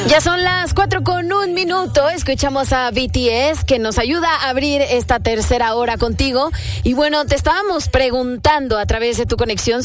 Ya son las 4:01. Escuchamos a BTS, que nos ayuda a abrir esta tercera hora contigo. Y bueno, te estábamos preguntando a través de tu conexión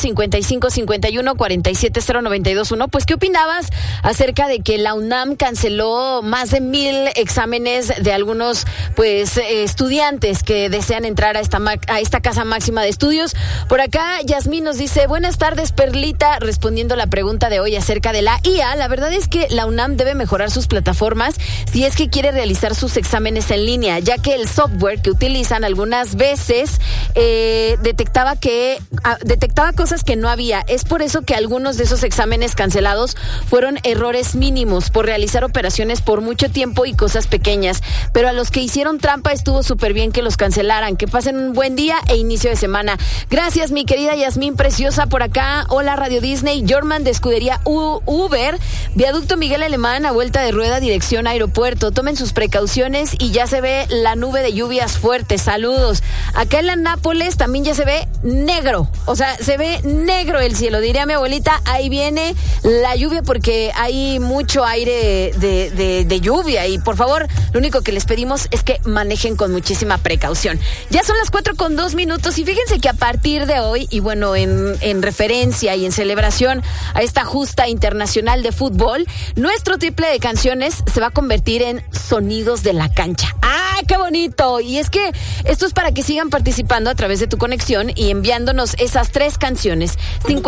5551-470-921, pues ¿qué opinabas acerca de que la UNAM canceló más de 1,000 exámenes de algunos pues estudiantes que desean entrar a esta casa máxima de estudios? Por acá Yasmín nos dice: buenas tardes, Perlita, respondiendo la pregunta de hoy acerca de la IA. La verdad es que la UNAM debe mejorar sus plataformas si es que quiere realizar sus exámenes en línea, ya que el software que utilizan algunas veces detectaba cosas que no había. Es por eso que algunos de esos exámenes cancelados fueron errores mínimos por realizar operaciones por mucho tiempo y cosas pequeñas, pero a los que hicieron trampa estuvo súper bien que los cancelaran. Que pasen un buen día e inicio de semana. Gracias, mi querida Yasmín preciosa. Por acá, hola Radio Disney, Jorman de Escudería Uber, Viaducto Miguel Alemán, a vuelta de rueda, dirección aeropuerto. Tomen sus precauciones y ya se ve la nube de lluvias fuertes. Saludos. Acá en la Nápoles también ya se ve negro, o sea, se ve negro el cielo. Diría mi abuelita, ahí viene la lluvia porque hay mucho aire de lluvia. Y por favor, lo único que les pedimos es que manejen con muchísima precaución. Ya son las 4:02 y fíjense que a partir de hoy, y bueno, en referencia y en celebración a esta justa internacional de fútbol, nuestro triple de canciones se va a convertir en sonidos de la cancha. ¡Ay, qué bonito! Y es que esto es para que sigan participando a través de tu conexión y enviándonos esas 3 canciones: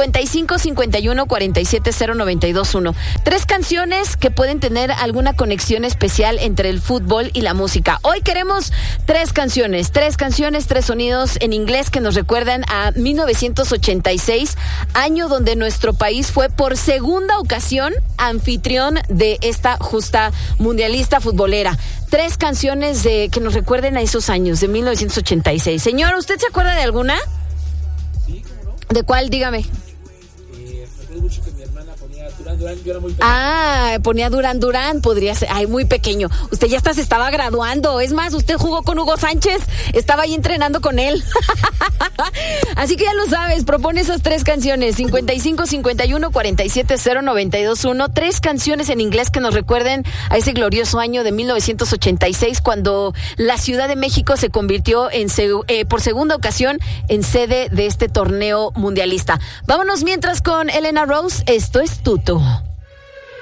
5551-470-921. 3 canciones que pueden tener alguna conexión especial entre el fútbol y la música. Hoy queremos 3 canciones, 3 sonidos en inglés que nos recuerdan a 1986, año donde nuestro país fue por segunda ocasión anfitrión de esta justa mundialista futbolera. 3 canciones que nos recuerden a esos años de 1986. Señor, ¿usted se acuerda de alguna? Sí, ¿cómo no? ¿De cuál? Dígame. Me acuerdo mucho que mi hermana ponía Durán Durán, yo era muy pequeño. Ponía Durán Durán, podría ser. Ay, muy pequeño. Usted ya hasta se estaba graduando. Es más, usted jugó con Hugo Sánchez. Estaba ahí entrenando con él. Así que ya lo sabes, propone esas 3 canciones: 5551-470-921. 3 canciones en inglés que nos recuerden a ese glorioso año de 1986, cuando la Ciudad de México se convirtió por segunda ocasión en sede de este torneo mundialista. Vámonos mientras con Elena Rose. Esto es Tuto.